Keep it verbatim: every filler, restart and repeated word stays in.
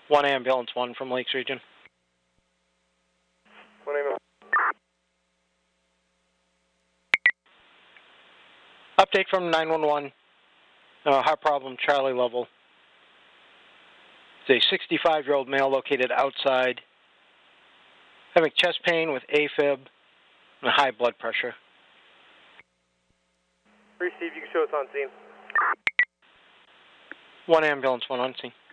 One ambulance, one from Lakes Region. One ambulance. Update from nine one one. Uh, heart problem, Charlie level. It's a sixty-five-year-old male located outside, having chest pain with AFib and high blood pressure. Receive, you can show us on scene. One ambulance, one on scene.